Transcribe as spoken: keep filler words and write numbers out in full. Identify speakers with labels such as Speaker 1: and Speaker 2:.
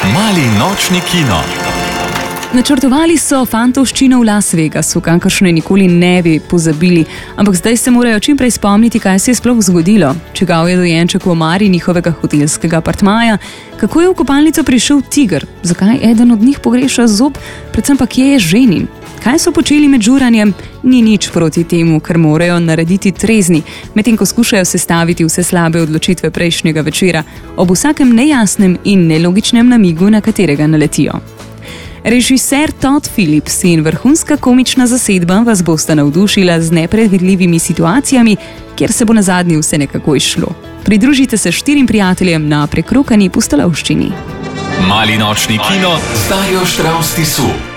Speaker 1: Mali nočni kino.
Speaker 2: Načrtovali so fantovščino v Las Vegasu, kakršne nikoli ne bi pozabili, ampak zdaj se morajo čim prej spomniti, kaj se je sploh zgodilo. Čigav je dojenček v omari njihovega hotelskega apartmaja, kako je v kopalnico prišel tiger, zakaj eden od njih pogreša zob, predvsem pa kje je ženin. Kaj so počeli med žuranjem, ni nič proti temu, kar morajo narediti trezni, medtem ko skušajo sestaviti vse slabe odločitve prejšnjega večera, ob vsakem nejasnem in nelogičnem namigu, na katerega naletijo. Režiser Todd Phillips in vrhunska komična zasedba vas bosta navdušila z nepredvidljivimi situacijami, kjer se bo nazadnje vse nekako izšlo. Pridružite se štirim prijateljem na prekrokani pustolovščini.
Speaker 1: Mali nočni kino z Darjo Štravs Tisu.